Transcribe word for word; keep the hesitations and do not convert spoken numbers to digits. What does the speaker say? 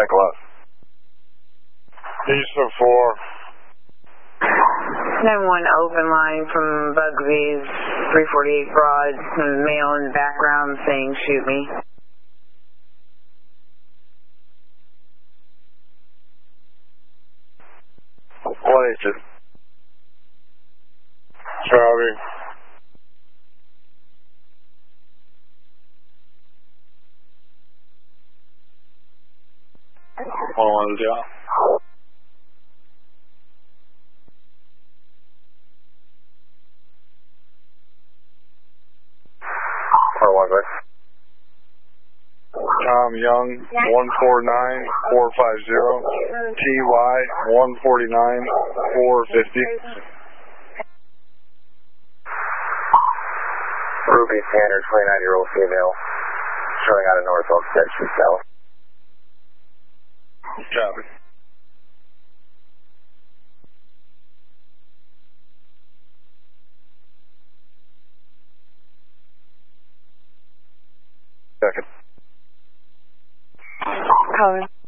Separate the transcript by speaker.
Speaker 1: Nicholas. Lisa four.
Speaker 2: nine one open line from Bugsy's three forty-eight Broad, male in the background saying shoot me.
Speaker 1: What is it? Charlie. One one zero. Four one six. Tom Young, one four nine four five zero. T Y one forty nine four fifty. Ruby Standard, twenty-nine year old female, showing out of Norfolk Section South. Copy. Second.
Speaker 2: Color.